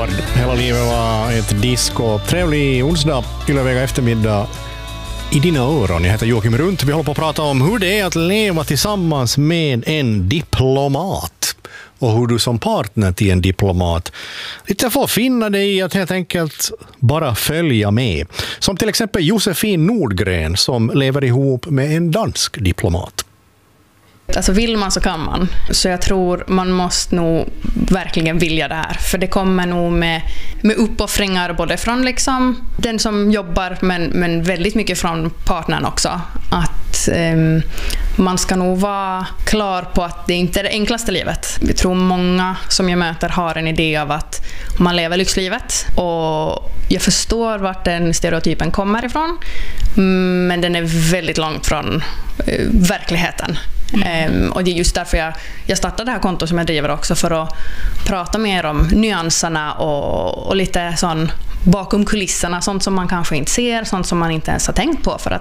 år. Hela livet var ett disco. Trevlig onsdag, ylleväga eftermiddag i dina öron. Jag heter Joakim Runt. Vi håller på att prata om hur det är att leva tillsammans med en diplomat. Och hur du som partner till en diplomat lite får finna dig i att helt enkelt bara följa med. Som till exempel Josefin Nordgren som lever ihop med en dansk diplomat. Alltså vill man så kan man. Så jag tror man måste nog verkligen vilja det här. För det kommer nog med uppoffringar både från liksom den som jobbar men väldigt mycket från partnern också. Att man ska nog vara klar på att det inte är det enklaste livet. Vi tror många som jag möter har en idé av att man lever lyxlivet. Och jag förstår vart den stereotypen kommer ifrån. Men den är väldigt långt från verkligheten. Och det är just därför jag startade det här kontot som jag driver också, för att prata mer om nyanserna och lite sån bakom kulisserna, sånt som man kanske inte ser, sånt som man inte ens har tänkt på, för att